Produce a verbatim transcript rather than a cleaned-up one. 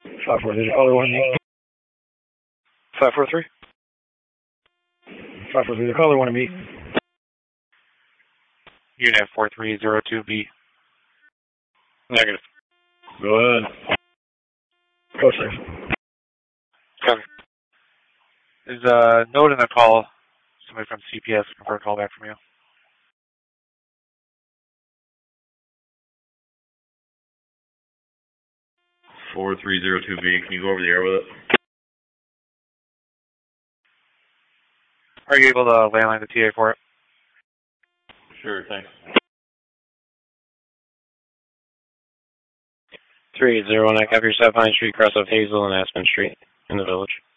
five four three, caller one me. five four three? five four three, the caller one me. Unit four three zero two B. Negative. Go ahead. Go, sir. Copy. There's a note in the call. Somebody from C P S looking for a call back from you. four three zero two B, can you go over the air with it? Are you able to landline the T A for it? Sure, thanks. three eight zero one, I copy your South Pine Street, cross off Hazel and Aspen Street in the village.